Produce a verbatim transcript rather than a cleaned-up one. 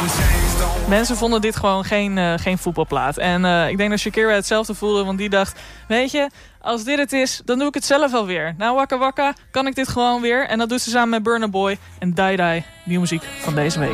Mensen vonden dit gewoon geen, uh, geen voetbalplaat. En uh, ik denk dat Shakira hetzelfde voelde, want die dacht... weet je, als dit het is, dan doe ik het zelf wel weer. Na Waka Waka kan ik dit gewoon weer. En dat doet ze samen met Burna Boy en Die Die, nieuwe muziek van deze week.